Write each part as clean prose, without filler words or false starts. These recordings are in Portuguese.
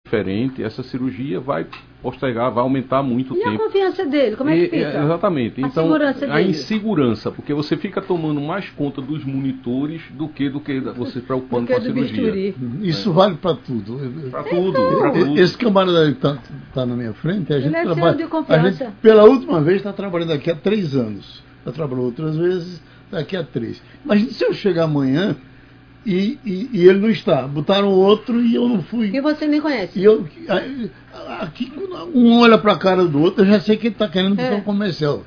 diferente, essa cirurgia vai postergar, vai aumentar muito o tempo. E a confiança dele, como é que fica? Exatamente. A então, segurança dele. a insegurança, porque você fica tomando mais conta dos monitores do que você se preocupando com a cirurgia. Isso vale para tudo. Para tudo. Esse camarada que está na minha frente, a gente trabalha. De confiança. A gente, pela última vez, está trabalhando aqui há 3 anos. Já trabalhou outras vezes, daqui a 3. Imagina se eu chegar amanhã e ele não está. Botaram outro e eu não fui. E você nem conhece. E eu, aqui, um olha para a cara do outro, eu já sei que ele está querendo botar um comercial.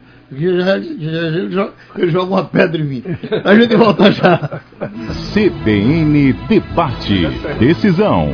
Ele joga uma pedra em mim. A gente volta já. CBN Debate. Decisão.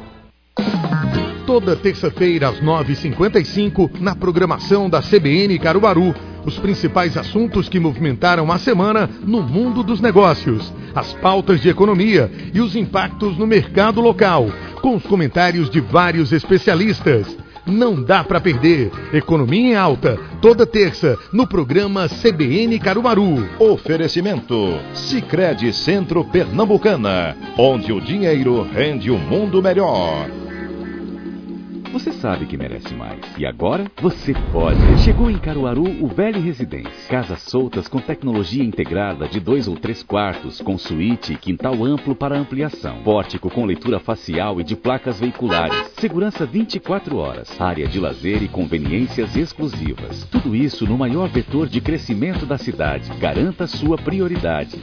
Toda terça-feira às 9h55, na programação da CBN Caruaru, os principais assuntos que movimentaram a semana no mundo dos negócios, as pautas de economia e os impactos no mercado local, com os comentários de vários especialistas. Não dá para perder. Economia em Alta, toda terça, no programa CBN Caruaru. Oferecimento Sicredi Centro Pernambucana, onde o dinheiro rende um mundo melhor. Você sabe que merece mais. E agora, você pode. Chegou em Caruaru o Velho Residência. Casas soltas com tecnologia integrada de 2 ou 3 quartos, com suíte e quintal amplo para ampliação. Pórtico com leitura facial e de placas veiculares. Segurança 24 horas. Área de lazer e conveniências exclusivas. Tudo isso no maior vetor de crescimento da cidade. Garanta sua prioridade.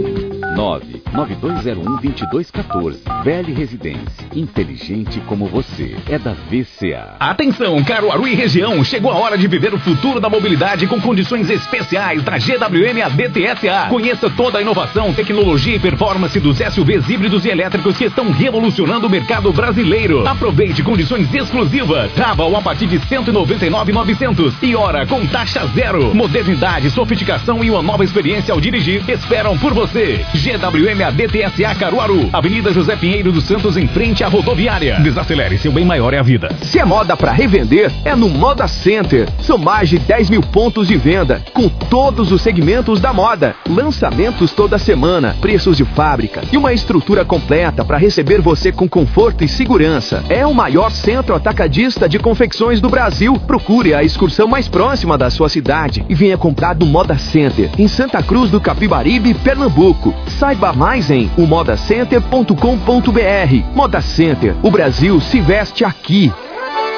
819-9201-2214. Velho Residência. Inteligente como você. É da VCA. Atenção, Caruaru e região, chegou a hora de viver o futuro da mobilidade com condições especiais da GWM ADTSA. Conheça toda a inovação, tecnologia e performance dos SUVs híbridos e elétricos que estão revolucionando o mercado brasileiro. Aproveite condições exclusivas. Raval a partir de R$ 199.900 e hora com taxa zero. Modernidade, sofisticação e uma nova experiência ao dirigir esperam por você. GWM ADTSA Caruaru, Avenida José Pinheiro dos Santos, em frente à rodoviária. Desacelere, seu bem maior é a vida. Se é moda para revender, é no Moda Center. São mais de 10 mil pontos de venda, com todos os segmentos da moda. Lançamentos toda semana, preços de fábrica e uma estrutura completa para receber você com conforto e segurança. É o maior centro atacadista de confecções do Brasil. Procure a excursão mais próxima da sua cidade e venha comprar do Moda Center, em Santa Cruz do Capibaribe, Pernambuco. Saiba mais em umodacenter.com.br. Moda Center, o Brasil se veste aqui.